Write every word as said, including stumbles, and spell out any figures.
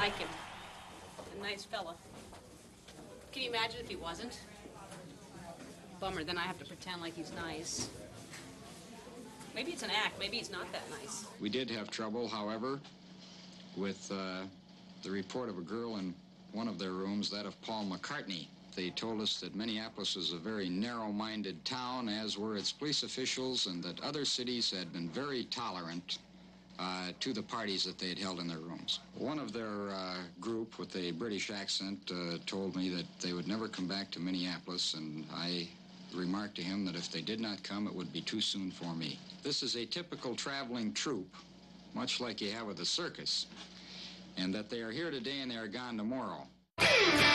like him. A nice fella. Can you imagine if he wasn't? Bummer, then I have to pretend like he's nice. Maybe it's an act. Maybe he's not that nice. We did have trouble, however, with uh, the report of a girl in one of their rooms, that of Paul McCartney. They told us that Minneapolis was a very narrow-minded town, as were its police officials, and that other cities had been very tolerant uh, to the parties that they had held in their rooms. One of their uh, group with a British accent uh, told me that they would never come back to Minneapolis, and I remarked to him that if they did not come, it would be too soon for me. This is a typical traveling troupe, much like you have with a circus, and that they are here today and they are gone tomorrow.